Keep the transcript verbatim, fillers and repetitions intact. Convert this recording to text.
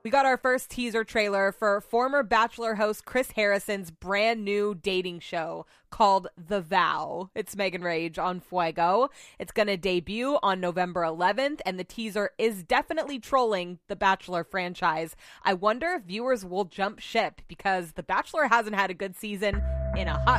we got our first teaser trailer for former Bachelor host Chris Harrison's brand new dating show called The Vow. It's Megan Rage on Fuego. It's going to debut on November eleventh, and the teaser is definitely trolling the Bachelor franchise. I wonder if viewers will jump ship because The Bachelor hasn't had a good season in a hot